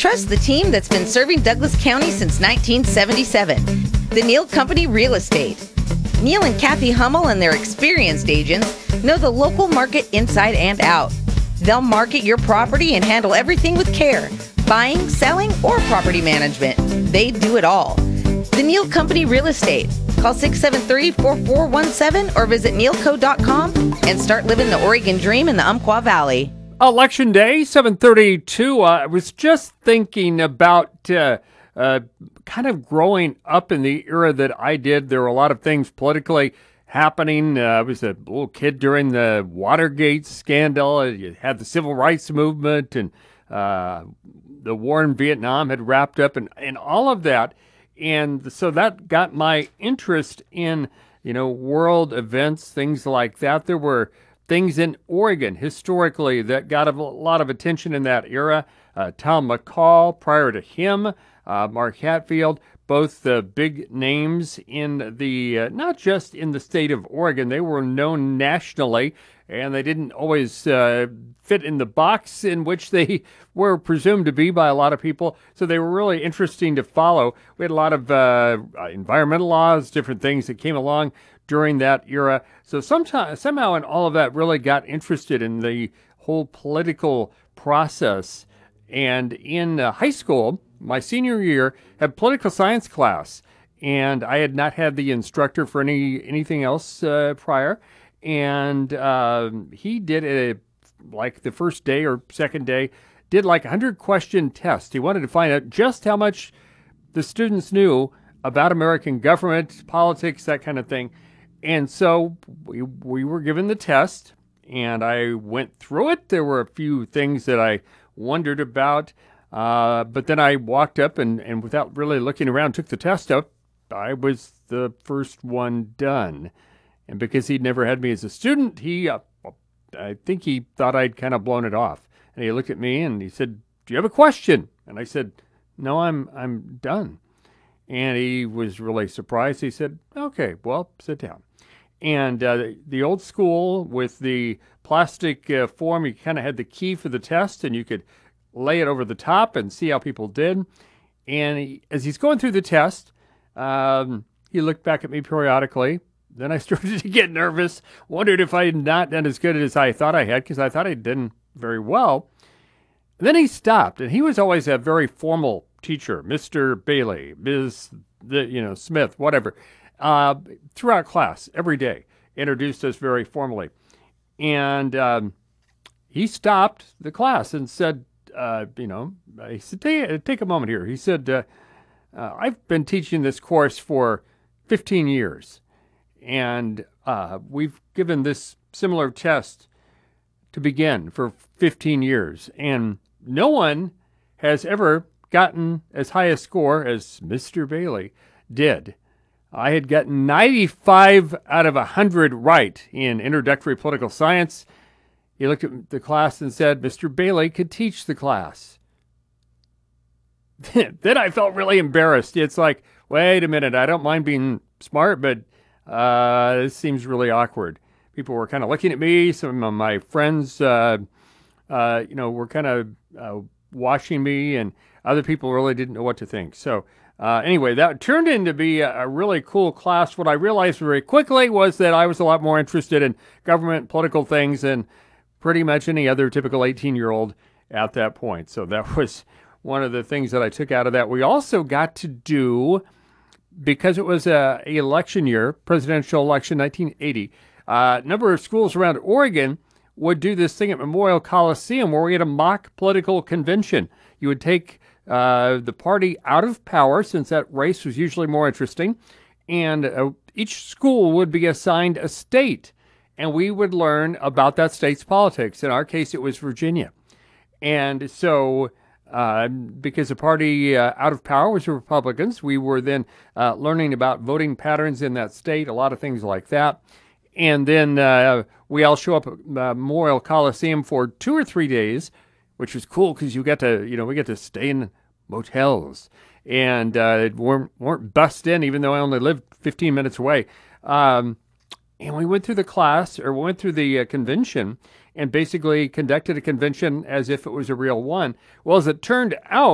Trust the team that's been serving Douglas County since 1977. The Neal Company Real Estate. Neal and Kathy Hummel and their experienced agents know the local market inside and out. They'll market your property and handle everything with care. Buying, selling, or property management. They do it all. The Neal Company Real Estate. Call 673-4417 or visit nealco.com and start living the Oregon dream in the Umpqua Valley. Election Day, 7:32. I was just thinking about kind of growing up in the era that I did. There were a lot of things politically happening. I was a little kid during the Watergate scandal. You had the Civil Rights Movement, and the war in Vietnam had wrapped up, and all of that. And so that got my interest in, world events, things like that. There were things in Oregon historically that got a lot of attention in that era. Tom McCall, prior to him, Mark Hatfield, both the big names in the, not just in the state of Oregon, they were known nationally, and they didn't always fit in the box in which they were presumed to be by a lot of people. So they were really interesting to follow. We had a lot of environmental laws, different things that came along during that era. So somehow in all of that really got interested in the whole political process. And in high school, my senior year, had political science class, and I had not had the instructor for anything else prior. And he did like the first day or second day, did like a 100-question test. He wanted to find out just how much the students knew about American government, politics, that kind of thing. And so we were given the test, and I went through it. There were a few things that I wondered about, but then I walked up and without really looking around, took the test up. I was the first one done. And because he'd never had me as a student, I think he thought I'd kind of blown it off. And he looked at me and he said, "Do you have a question?" And I said, "No, I'm done." And he was really surprised. He said, "Okay, well, sit down." And the old school with the plastic form, you kind of had the key for the test, and you could lay it over the top and see how people did. And as he's going through the test, he looked back at me periodically. Then I started to get nervous, wondered if I had not done as good as I thought I had, because I thought I'd done very well. And then he stopped, and he was always a very formal teacher, Mr. Bailey, Ms. Smith, whatever, throughout class, every day, introduced us very formally. And he stopped the class and said, he said, take a moment here. He said, I've been teaching this course for 15 years. And we've given this similar test to begin for 15 years. And no one has ever gotten as high a score as Mr. Bailey did. I had gotten 95 out of 100 right in introductory political science. He looked at the class and said, "Mr. Bailey could teach the class." Then I felt really embarrassed. It's like, wait a minute, I don't mind being smart, but this seems really awkward. People were kind of looking at me. Some of my friends, were kind of watching me, and other people really didn't know what to think. So anyway, that turned into be a really cool class. What I realized very quickly was that I was a lot more interested in government, political things than pretty much any other typical 18-year-old at that point. So that was one of the things that I took out of that. We also got to do, because it was a election year, presidential election, 1980, a number of schools around Oregon would do this thing at Memorial Coliseum where we had a mock political convention. You would take the party out of power, since that race was usually more interesting, and each school would be assigned a state, and we would learn about that state's politics. In our case, it was Virginia. And so because the party out of power was the Republicans, we were then learning about voting patterns in that state, a lot of things like that. And then we all show up at Memorial Coliseum for 2 or 3 days, which was cool because we get to stay in motels and weren't bussed in, even though I only lived 15 minutes away. And we went through the convention and basically conducted a convention as if it was a real one. Well, as it turned out,